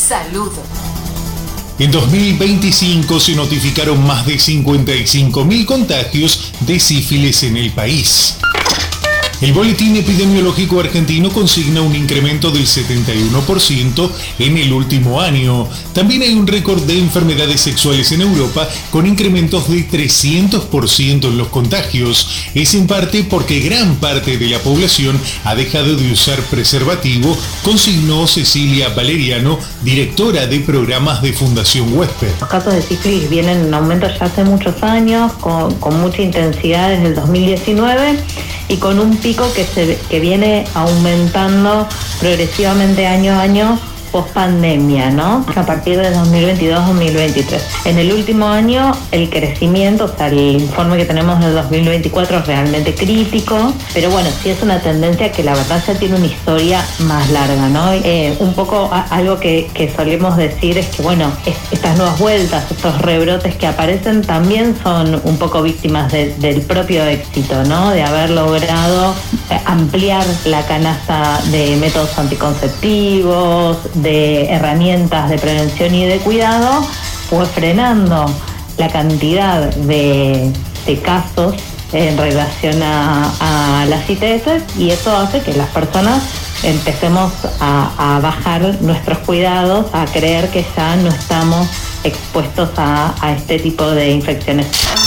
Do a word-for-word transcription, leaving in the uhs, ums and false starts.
Salud. En dos mil veinticinco se notificaron más de cincuenta y cinco mil contagios de sífilis en el país. El Boletín Epidemiológico Argentino consigna un incremento del setenta y uno por ciento en el último año. También hay un récord de enfermedades sexuales en Europa con incrementos de trescientos por ciento en los contagios. Es en parte porque gran parte de la población ha dejado de usar preservativo, consignó Cecilia Valeriano, directora de programas de Fundación Huésped. Los casos de sífilis vienen en aumento ya hace muchos años, con, con mucha intensidad desde el dos mil diecinueve y con un pico que, se, que viene aumentando progresivamente año a año post pandemia, ¿no? A partir de dos mil veintidós dos mil veintitrés. En el último año el crecimiento, o sea, el informe que tenemos del dos mil veinticuatro es realmente crítico, pero bueno, sí es una tendencia que la verdad ya tiene una historia más larga, ¿no? Eh, un poco a, algo que, que solemos decir es que, bueno, es, estas nuevas vueltas, estos rebrotes que aparecen también son un poco víctimas de, del propio éxito, ¿no? De haber logrado ampliar la canasta de métodos anticonceptivos, de herramientas de prevención y de cuidado, fue frenando la cantidad de, de casos en relación a, a las I T S, y eso hace que las personas empecemos a, a bajar nuestros cuidados, a creer que ya no estamos expuestos a, a este tipo de infecciones.